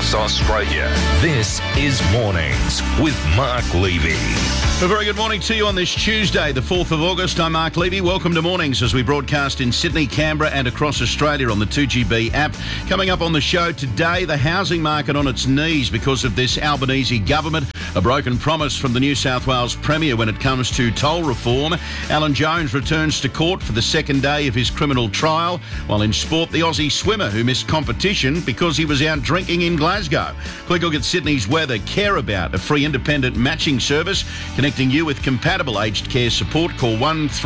across Australia. This is Mornings with Mark Levy. A very good morning to you on this Tuesday, the 4th of August. I'm Mark Levy. Welcome to Mornings as we broadcast in Sydney, Canberra and across Australia on the 2GB app. Coming up on the show today, the housing market on its knees because of this Albanese government, a broken promise from the New South Wales Premier when it comes to toll reform. Alan Jones returns to court for the second day of his criminal trial, while in sport, the Aussie swimmer who missed competition because he was out drinking in Glasgow. Quick look at Sydney's weather. Care About, a free independent matching service connecting you with compatible aged care support. Call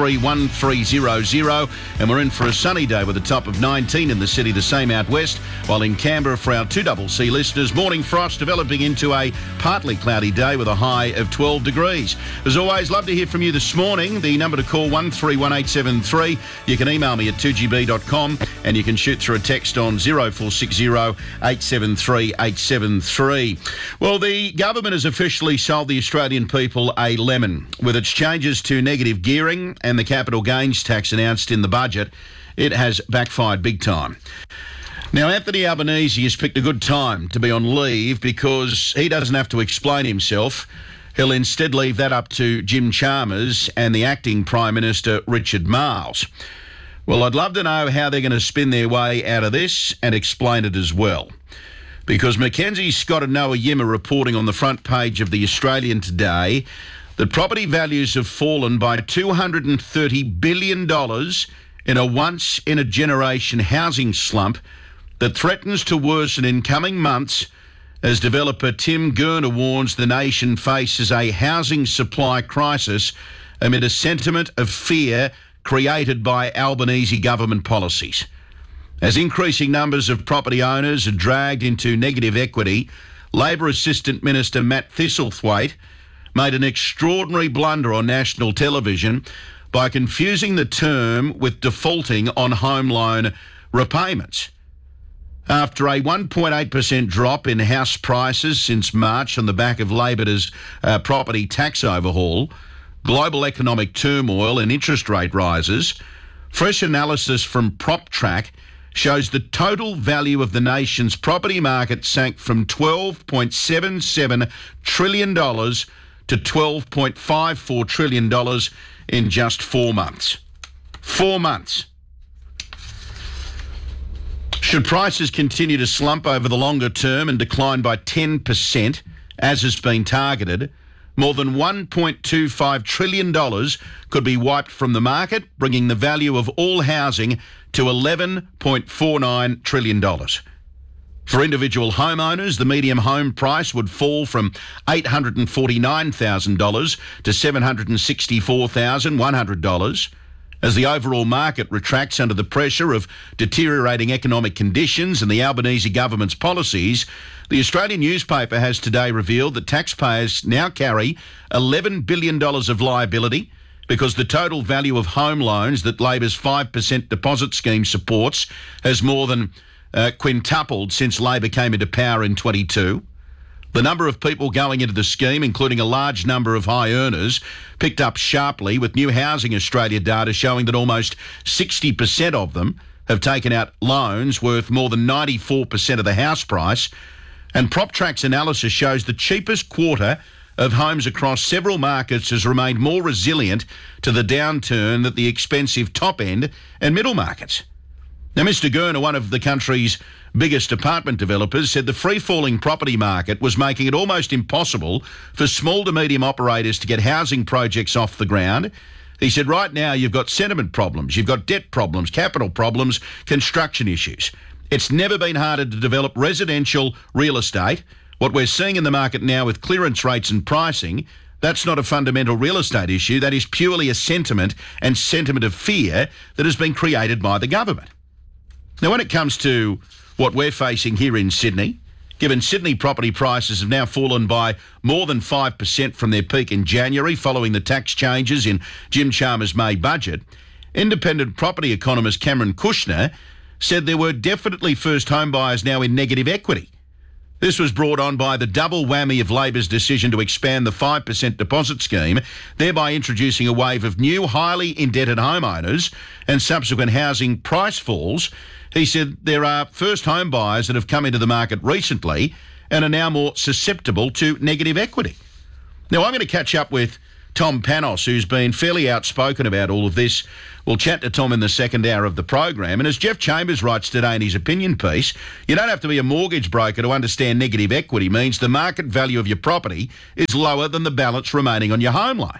131300 and we're in for a sunny day with a top of 19 in the city, the same out west, while in Canberra for our 2CC listeners, morning frost developing into a partly cloudy day with a high of 12 degrees. As always, love to hear from you this morning. The number to call 131873. You can email me at 2gb.com and you can shoot through a text on 0460 873 873. Well, the government has officially sold the Australian people a lemon. With its changes to negative gearing and the capital gains tax announced in the budget, it has backfired big time. Now, Anthony Albanese has picked a good time to be on leave because he doesn't have to explain himself. He'll instead leave that up to Jim Chalmers and the acting Prime Minister, Richard Marles. Well, I'd love to know how they're going to spin their way out of this and explain it as well. Because Mackenzie Scott and Noah Yim are reporting on the front page of the Australian today that property values have fallen by $230 billion in a once-in-a-generation housing slump that threatens to worsen in coming months as developer Tim Gurner warns the nation faces a housing supply crisis amid a sentiment of fear created by Albanese government policies. As increasing numbers of property owners are dragged into negative equity, Labor Assistant Minister Matt Thistlethwaite made an extraordinary blunder on national television by confusing the term with defaulting on home loan repayments. After a 1.8% drop in house prices since March on the back of Labor's property tax overhaul, global economic turmoil and interest rate rises, fresh analysis from PropTrack shows the total value of the nation's property market sank from $12.77 trillion to $12.54 trillion in just 4 months. 4 months. Should prices continue to slump over the longer term and decline by 10%, as has been targeted, more than $1.25 trillion could be wiped from the market, bringing the value of all housing to $11.49 trillion. For individual homeowners, the median home price would fall from $849,000 to $764,100. As the overall market retracts under the pressure of deteriorating economic conditions and the Albanese government's policies, the Australian newspaper has today revealed that taxpayers now carry $11 billion of liability because the total value of home loans that Labor's 5% deposit scheme supports has more than quintupled since Labor came into power in 22. The number of people going into the scheme, including a large number of high earners, picked up sharply, with New Housing Australia data showing that almost 60% of them have taken out loans worth more than 94% of the house price. And PropTrack's analysis shows the cheapest quarter of homes across several markets has remained more resilient to the downturn than the expensive top end and middle markets. Now, Mr Gurner, one of the country's biggest apartment developers, said the free-falling property market was making it almost impossible for small to medium operators to get housing projects off the ground. He said right now you've got sentiment problems, you've got debt problems, capital problems, construction issues. It's never been harder to develop residential real estate. What we're seeing in the market now with clearance rates and pricing, that's not a fundamental real estate issue. That is purely a sentiment and sentiment of fear that has been created by the government. Now, when it comes to what we're facing here in Sydney, given Sydney property prices have now fallen by more than 5% from their peak in January following the tax changes in Jim Chalmers' May budget, independent property economist Cameron Kushner said there were definitely first home buyers now in negative equity. This was brought on by the double whammy of Labor's decision to expand the 5% deposit scheme, thereby introducing a wave of new highly indebted homeowners and subsequent housing price falls, He said there are first home buyers that have come into the market recently and are now more susceptible to negative equity. Now, I'm going to catch up with Tom Panos, who's been fairly outspoken about all of this. We'll chat to Tom in the second hour of the program. And as Jeff Chambers writes today in his opinion piece, you don't have to be a mortgage broker to understand negative equity means the market value of your property is lower than the balance remaining on your home loan.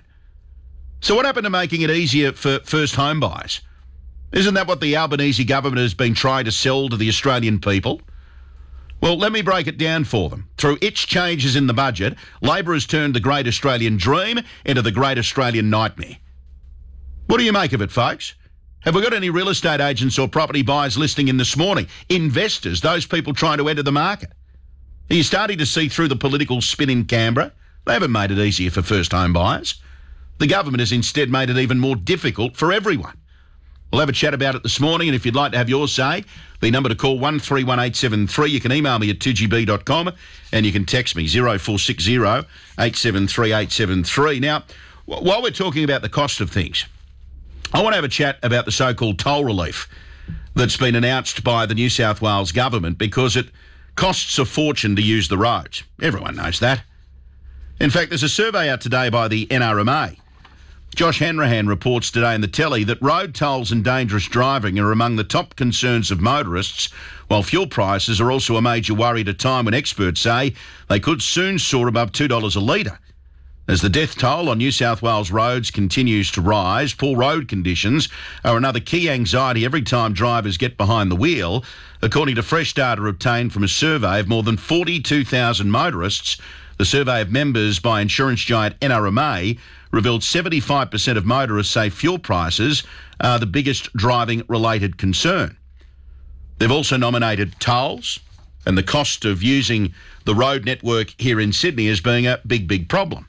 So what happened to making it easier for first home buyers? Isn't that what the Albanese government has been trying to sell to the Australian people? Well, let me break it down for them. Through its changes in the budget, Labor has turned the Great Australian Dream into the Great Australian Nightmare. What do you make of it, folks? Have we got any real estate agents or property buyers listening in this morning? Investors, those people trying to enter the market? Are you starting to see through the political spin in Canberra? They haven't made it easier for first home buyers. The government has instead made it even more difficult for everyone. We'll have a chat about it this morning, and if you'd like to have your say, the number to call 131873. You can email me at 2gb.com and you can text me 0460 873 873. Now, while we're talking about the cost of things, I want to have a chat about the so-called toll relief that's been announced by the New South Wales government because it costs a fortune to use the roads. Everyone knows that. In fact, there's a survey out today by the NRMA. Josh Hanrahan reports today in the telly that road tolls and dangerous driving are among the top concerns of motorists, while fuel prices are also a major worry at a time when experts say they could soon soar above $2 a litre. As the death toll on New South Wales roads continues to rise, poor road conditions are another key anxiety every time drivers get behind the wheel, according to fresh data obtained from a survey of more than 42,000 motorists. The survey of members by insurance giant NRMA revealed 75% of motorists say fuel prices are the biggest driving-related concern. They've also nominated tolls and the cost of using the road network here in Sydney as being a big, big problem.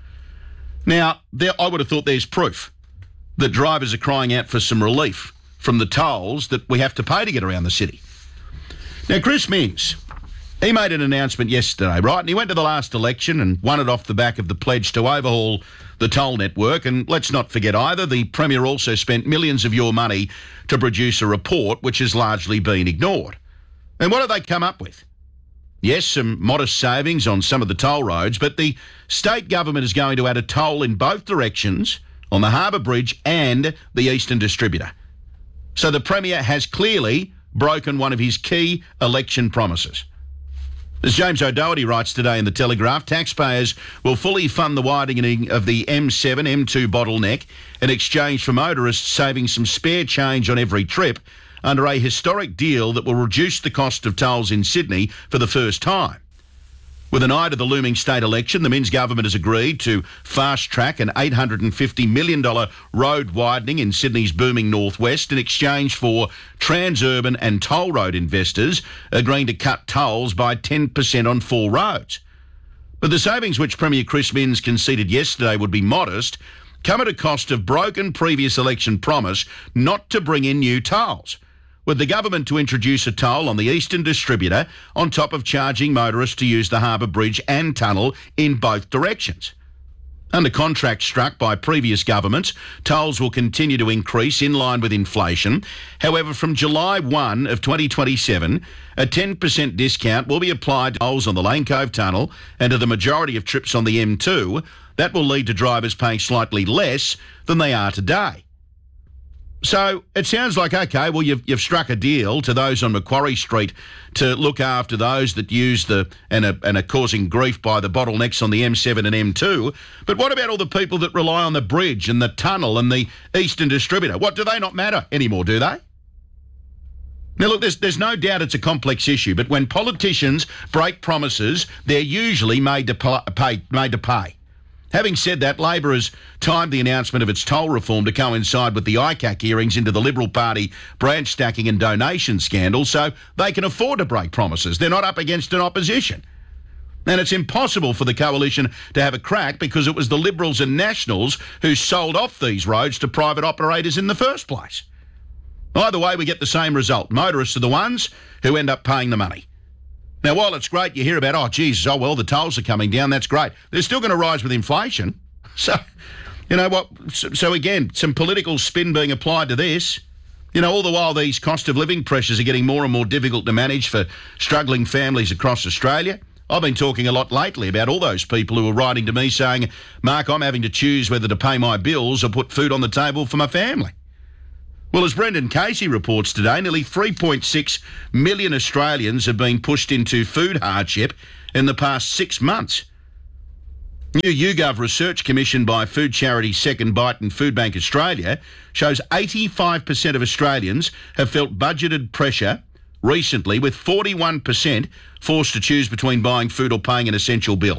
Now, I would have thought there's proof that drivers are crying out for some relief from the tolls that we have to pay to get around the city. Now, Chris Minns, he made an announcement yesterday, right? And he went to the last election and won it off the back of the pledge to overhaul the toll network. And let's not forget either, the Premier also spent millions of your money to produce a report which has largely been ignored. And what have they come up with? Yes, some modest savings on some of the toll roads, but the state government is going to add a toll in both directions on the Harbour Bridge and the Eastern Distributor. So the Premier has clearly broken one of his key election promises. As James O'Doherty writes today in The Telegraph, taxpayers will fully fund the widening of the M7, M2 bottleneck in exchange for motorists saving some spare change on every trip under a historic deal that will reduce the cost of tolls in Sydney for the first time. With an eye to the looming state election, the Minns government has agreed to fast-track an $850 million road widening in Sydney's booming northwest in exchange for Transurban and toll road investors agreeing to cut tolls by 10% on 4 roads. But the savings which Premier Chris Minns conceded yesterday would be modest come at a cost of broken previous election promise not to bring in new tolls, with the government to introduce a toll on the Eastern Distributor on top of charging motorists to use the Harbour Bridge and tunnel in both directions. Under contract struck by previous governments, tolls will continue to increase in line with inflation. However, from July 1 of 2027, a 10% discount will be applied to tolls on the Lane Cove Tunnel and to the majority of trips on the M2. That will lead to drivers paying slightly less than they are today. So it sounds like, OK, well, you've struck a deal to those on Macquarie Street to look after those that use and are causing grief by the bottlenecks on the M7 and M2. But what about all the people that rely on the bridge and the tunnel and the Eastern Distributor? What, do they not matter anymore, do they? Now, look, there's no doubt it's a complex issue, but when politicians break promises, they're usually made to pay. Having said that, Labor has timed the announcement of its toll reform to coincide with the ICAC hearings into the Liberal Party branch stacking and donation scandal, so they can afford to break promises. They're not up against an opposition. And it's impossible for the coalition to have a crack because it was the Liberals and Nationals who sold off these roads to private operators in the first place. Either way, we get the same result. Motorists are the ones who end up paying the money. Now, while it's great you hear about, the tolls are coming down, that's great. They're still going to rise with inflation. So, you know what? So again, some political spin being applied to this. You know, all the while these cost of living pressures are getting more and more difficult to manage for struggling families across Australia. I've been talking a lot lately about all those people who are writing to me saying, Mark, I'm having to choose whether to pay my bills or put food on the table for my family. Well, as Brendan Casey reports today, nearly 3.6 million Australians have been pushed into food hardship in the past 6 months. New YouGov research commissioned by food charity Second Bite and Food Bank Australia shows 85% of Australians have felt budgeted pressure recently, with 41% forced to choose between buying food or paying an essential bill.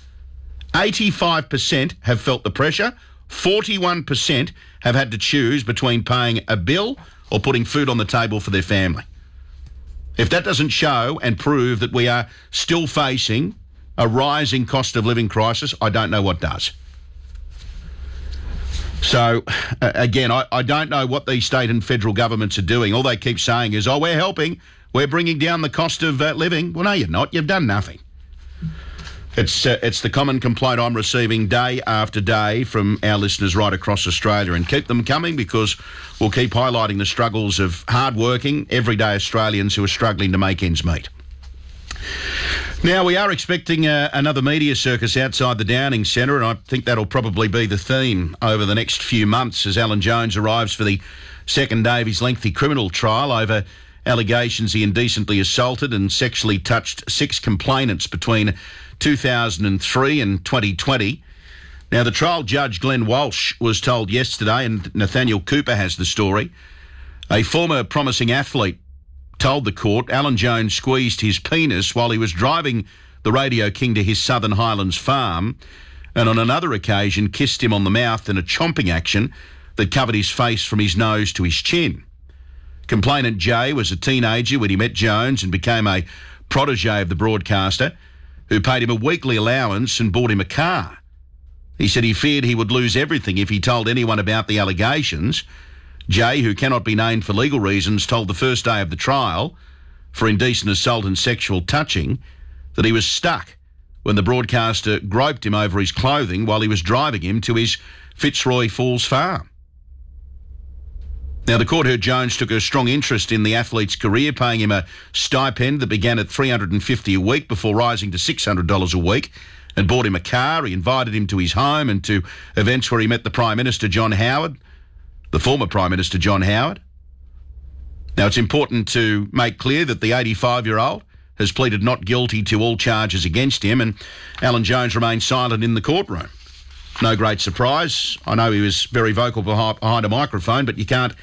85% have felt the pressure, 41% have had to choose between paying a bill or putting food on the table for their family. If that doesn't show and prove that we are still facing a rising cost of living crisis, I don't know what does. So, again, I don't know what these state and federal governments are doing. All they keep saying is, we're helping, we're bringing down the cost of living. Well, no, you're not. You've done nothing. It's the common complaint I'm receiving day after day from our listeners right across Australia, and keep them coming, because we'll keep highlighting the struggles of hard-working, everyday Australians who are struggling to make ends meet. Now, we are expecting another media circus outside the Downing Centre, and I think that'll probably be the theme over the next few months as Alan Jones arrives for the second day of his lengthy criminal trial over allegations he indecently assaulted and sexually touched 6 complainants between 2003 and 2020. Now, the trial judge, Glenn Walsh, was told yesterday, and Nathaniel Cooper has the story, a former promising athlete told the court Alan Jones squeezed his penis while he was driving the Radio King to his Southern Highlands farm, and on another occasion kissed him on the mouth in a chomping action that covered his face from his nose to his chin. Complainant Jay was a teenager when he met Jones and became a protege of the broadcaster, who paid him a weekly allowance and bought him a car. He said he feared he would lose everything if he told anyone about the allegations. Jay, who cannot be named for legal reasons, told the first day of the trial for indecent assault and sexual touching that he was stuck when the broadcaster groped him over his clothing while he was driving him to his Fitzroy Falls farm. Now, the court heard Jones took a strong interest in the athlete's career, paying him a stipend that began at $350 a week before rising to $600 a week, and bought him a car. He invited him to his home and to events where he met the Prime Minister, John Howard, the former Prime Minister, John Howard. Now, it's important to make clear that the 85-year-old has pleaded not guilty to all charges against him, and Alan Jones remained silent in the courtroom. No great surprise. I know he was very vocal behind a microphone, but you can't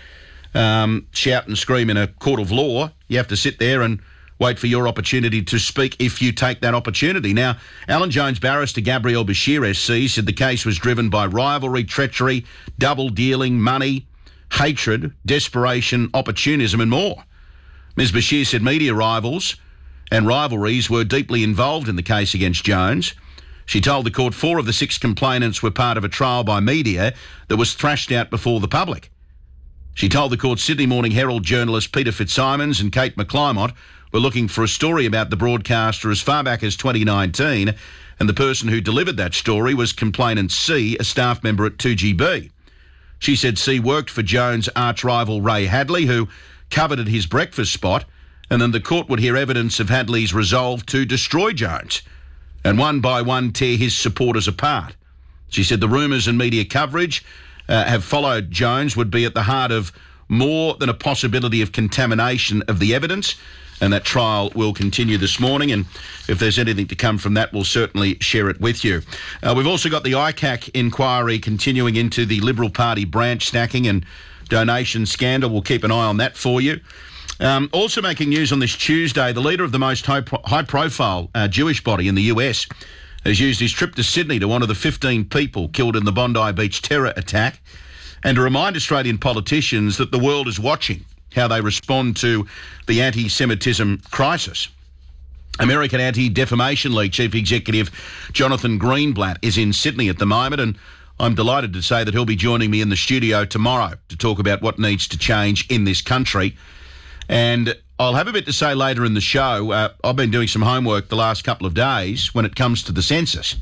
shout and scream in a court of law. You have to sit there and wait for your opportunity to speak if you take that opportunity. Now, Alan Jones barrister Gabrielle Bashir SC said the case was driven by rivalry, treachery, double dealing, money, hatred, desperation, opportunism and more. Ms Bashir said media rivals and rivalries were deeply involved in the case against Jones. She told the court 4 of the 6 complainants were part of a trial by media that was thrashed out before the public. She told the court Sydney Morning Herald journalist Peter Fitzsimons and Kate McClymont were looking for a story about the broadcaster as far back as 2019, and the person who delivered that story was complainant C, a staff member at 2GB. She said C worked for Jones' arch-rival Ray Hadley, who coveted his breakfast spot, and then the court would hear evidence of Hadley's resolve to destroy Jones and one by one tear his supporters apart. She said the rumours and media coverage have followed Jones would be at the heart of more than a possibility of contamination of the evidence, and that trial will continue this morning, and if there's anything to come from that, we'll certainly share it with you. We've also got the ICAC inquiry continuing into the Liberal Party branch stacking and donation scandal. We'll keep an eye on that for you. Also making news on this Tuesday, the leader of the most high-profile Jewish body in the US has used his trip to Sydney to honour the 15 people killed in the Bondi Beach terror attack and to remind Australian politicians that the world is watching how they respond to the anti-Semitism crisis. American Anti-Defamation League Chief Executive Jonathan Greenblatt is in Sydney at the moment, and I'm delighted to say that he'll be joining me in the studio tomorrow to talk about what needs to change in this country. And I'll have a bit to say later in the show. I've been doing some homework the last couple of days when it comes to the census.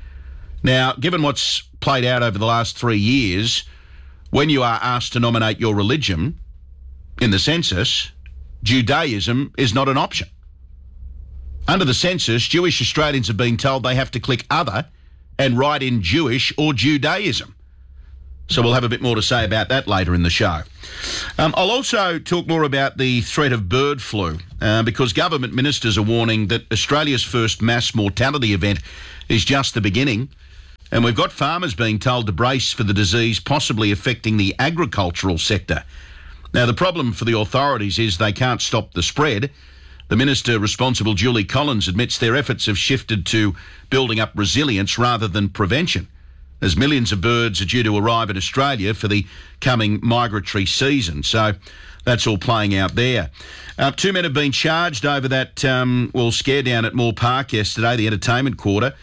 Now, given what's played out over the last 3 years, when you are asked to nominate your religion, in the census, Judaism is not an option. Under the census, Jewish Australians have been told they have to click other and write in Jewish or Judaism. So we'll have a bit more to say about that later in the show. I'll also talk more about the threat of bird flu because government ministers are warning that Australia's first mass mortality event is just the beginning. And we've got farmers being told to brace for the disease possibly affecting the agricultural sector. Now, the problem for the authorities is they can't stop the spread. The minister responsible, Julie Collins, admits their efforts have shifted to building up resilience rather than prevention, as millions of birds are due to arrive in Australia for the coming migratory season. So that's all playing out there. 2 men have been charged over that, scare down at Moore Park yesterday, the entertainment quarter.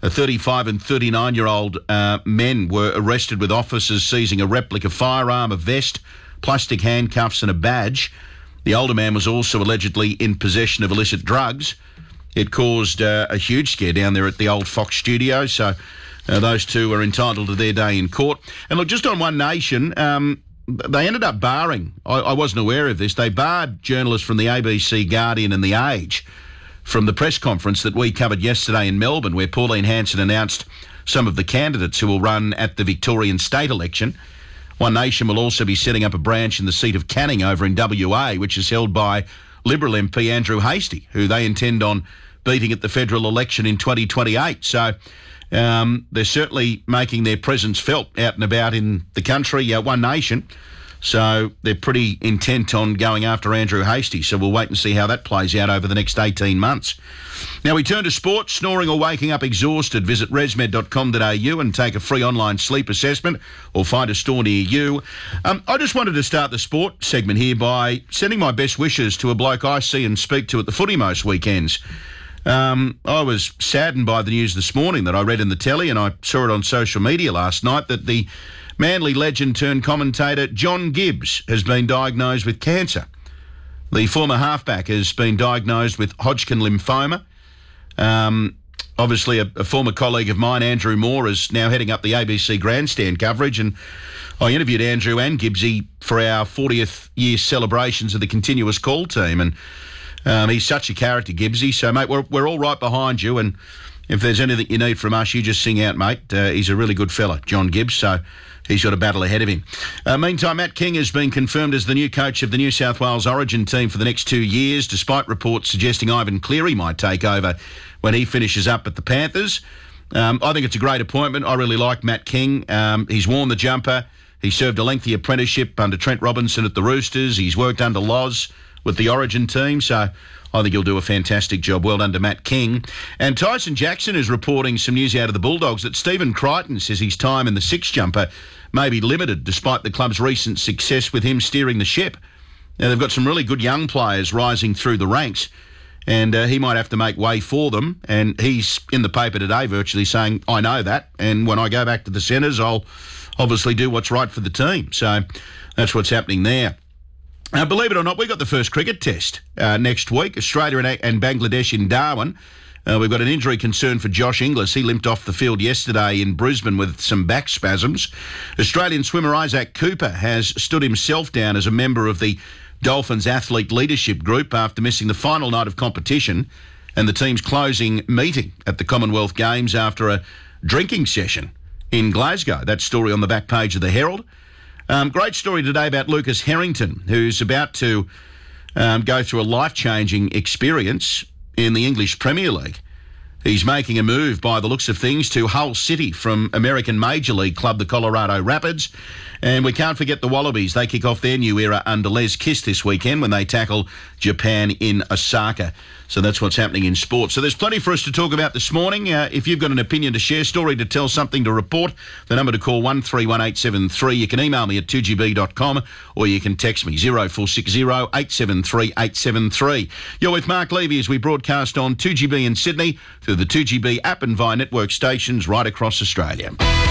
35 and 39-year-old men were arrested with officers seizing a replica firearm, a vest, plastic handcuffs and a badge. The older man was also allegedly in possession of illicit drugs. It caused a huge scare down there at the old Fox studio, so those two are entitled to their day in court. And look, just on One Nation, they ended up barring, I wasn't aware of this, they barred journalists from the ABC, Guardian and The Age from the press conference that we covered yesterday in Melbourne, where Pauline Hanson announced some of the candidates who will run at the Victorian state election. One Nation will also be setting up a branch in the seat of Canning over in WA, which is held by Liberal MP Andrew Hastie, who they intend on beating at the federal election in 2028. So they're certainly making their presence felt out and about in the country, One Nation. So they're pretty intent on going after Andrew Hastie. So we'll wait and see how that plays out over the next 18 months. Now we turn to sport. Snoring or waking up exhausted? Visit resmed.com.au and take a free online sleep assessment or find a store near you. I just wanted to start the sport segment here by sending my best wishes to a bloke I see and speak to at the footy most weekends. I was saddened by the news this morning that I read in the telly, and I saw it on social media last night, that the Manly legend turned commentator John Gibbs has been diagnosed with cancer. The former halfback has been diagnosed with Hodgkin lymphoma. Obviously, a former colleague of mine, Andrew Moore, is now heading up the ABC grandstand coverage, and I interviewed Andrew and Gibbsy for our 40th year celebrations of the continuous call team, and he's such a character, Gibbsy. So, mate, we're all right behind you, and if there's anything you need from us, you just sing out, mate. He's a really good fella, John Gibbs, so he's got a battle ahead of him. Meantime, Matt King has been confirmed as the new coach of the New South Wales Origin team for the next 2 years, despite reports suggesting Ivan Cleary might take over when he finishes up at the Panthers. I think it's a great appointment. I really like Matt King. He's worn the jumper. He served a lengthy apprenticeship under Trent Robinson at the Roosters. He's worked under Loz with the Origin team, so I think he'll do a fantastic job. Well done to Matt King. And Tyson Jackson is reporting some news out of the Bulldogs that Stephen Crichton says his time in the six jumper may be limited despite the club's recent success with him steering the ship. Now, they've got some really good young players rising through the ranks, and he might have to make way for them. And he's in the paper today virtually saying, I know that, and when I go back to the centres, I'll obviously do what's right for the team. So that's what's happening there. Now, believe it or not, we've got the first cricket test next week, Australia and Bangladesh in Darwin. We've got an injury concern for Josh Inglis. He limped off the field yesterday in Brisbane with some back spasms. Australian swimmer Isaac Cooper has stood himself down as a member of the Dolphins athlete leadership group after missing the final night of competition and the team's closing meeting at the Commonwealth Games after a drinking session in Glasgow. That story on the back page of the Herald. Great story today about Lucas Harrington, who's about to go through a life-changing experience in the English Premier League. He's making a move, by the looks of things, to Hull City from American Major League club, the Colorado Rapids. And we can't forget the Wallabies. They kick off their new era under Les Kiss this weekend when they tackle Japan in Osaka. So that's what's happening in sport. So there's plenty for us to talk about this morning. If you've got an opinion to share, story to tell, something to report, the number to call 131873. You can email me at 2gb.com or you can text me 0460 873 873. You're with Mark Levy as we broadcast on 2GB in Sydney through the 2GB app and via network stations right across Australia.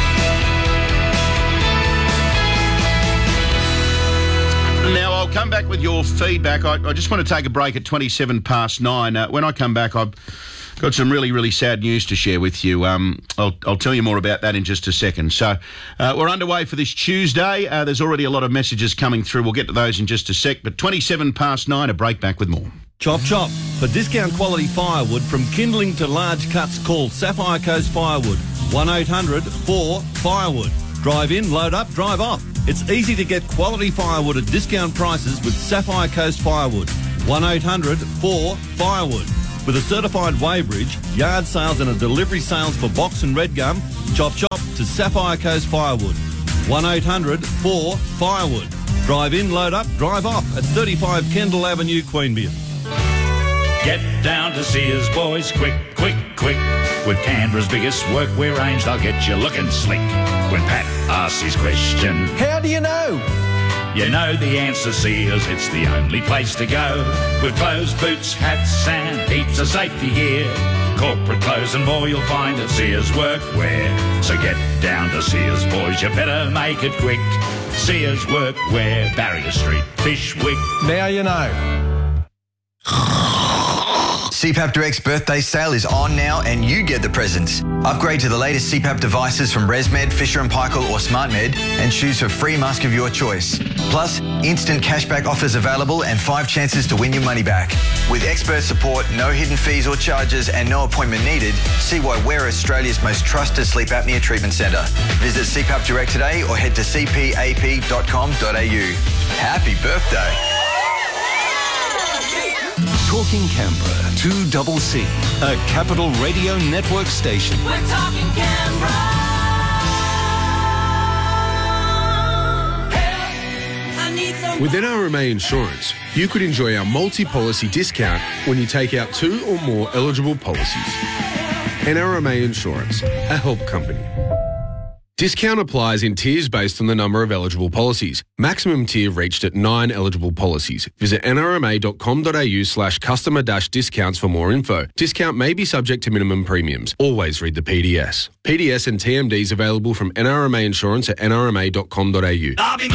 Now, I'll come back with your feedback. I just want to take a break at 9:27. When I come back, Got some really, really sad news to share with you. I'll tell you more about that in just a second. So we're underway for this Tuesday. There's already a lot of messages coming through. We'll get to those in just a sec. But 9:27, a break, back with more. Chop Chop. For discount quality firewood from kindling to large cuts, call Sapphire Coast Firewood. 1-800-4-FIREWOOD. Drive in, load up, drive off. It's easy to get quality firewood at discount prices with Sapphire Coast Firewood. 1-800-4-FIREWOOD. With a certified weighbridge, yard sales and a delivery sales for box and red gum, Chop Chop to Sapphire Coast Firewood. 1-800-4-FIREWOOD. Drive in, load up, drive off at 35 Kendall Avenue, Queanbeyan. Get down to Sears, boys, quick, quick, quick. With Canberra's biggest workwear range, they'll get you looking slick. When Pat asks his question, how do you know? You know the answer, Sears, it's the only place to go. With clothes, boots, hats and heaps of safety gear. Corporate clothes and more you'll find at Sears Workwear. So get down to Sears, boys, you better make it quick. Sears Workwear, Barrier Street, Fishwick. Now you know. CPAP Direct's birthday sale is on now and you get the presents. Upgrade to the latest CPAP devices from ResMed, Fisher & Paykel or SmartMed and choose a free mask of your choice. Plus, instant cashback offers available and 5 chances to win your money back. With expert support, no hidden fees or charges and no appointment needed, see why we're Australia's most trusted sleep apnea treatment centre. Visit CPAP Direct today or head to cpap.com.au. Happy birthday. Talking Canberra, 2CC, a Capital Radio Network station. We're talking Canberra. With NRMA Insurance, you could enjoy our multi-policy discount when you take out 2 or more eligible policies. NRMA Insurance, a help company. Discount applies in tiers based on the number of eligible policies. Maximum tier reached at 9 eligible policies. Visit nrma.com.au/customer-discounts for more info. Discount may be subject to minimum premiums. Always read the PDS. PDS and TMDs available from NRMA Insurance at nrma.com.au.